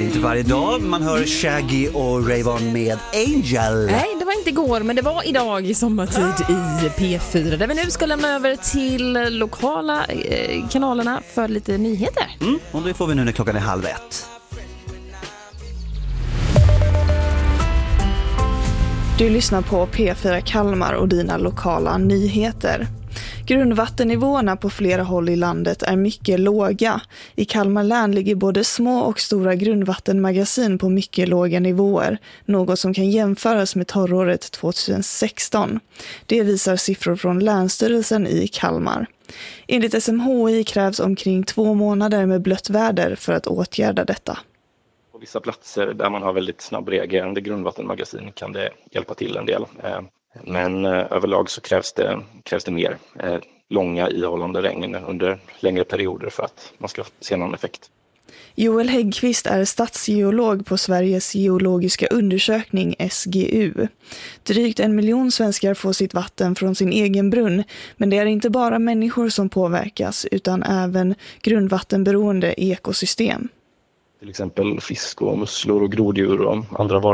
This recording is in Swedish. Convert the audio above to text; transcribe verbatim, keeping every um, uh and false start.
Inte varje dag man hör Shaggy och Rayvon med Angel. Nej, det var inte igår, men det var idag i sommartid i P fyra. Där vi nu ska lämna över till lokala eh, kanalerna för lite nyheter. Mm, och det får vi nu när klockan är halv ett. Du lyssnar på P fyra Kalmar och dina lokala nyheter. Grundvattennivåerna på flera håll i landet är mycket låga. I Kalmar län ligger både små och stora grundvattenmagasin på mycket låga nivåer, något som kan jämföras med torråret tjugohundrasexton. Det visar siffror från Länsstyrelsen i Kalmar. Enligt S M H I krävs omkring två månader med blött väder för att åtgärda detta. På vissa platser där man har väldigt snabbreagerande grundvattenmagasin kan det hjälpa till en del. Men överlag så krävs det, krävs det mer långa ihållande regn under längre perioder för att man ska se någon effekt. Joel Häggqvist är statsgeolog på Sveriges geologiska undersökning S G U. Drygt en miljon svenskar får sitt vatten från sin egen brunn, men det är inte bara människor som påverkas utan även grundvattenberoende ekosystem. Till exempel fisk och musslor och groddjur och andra varor.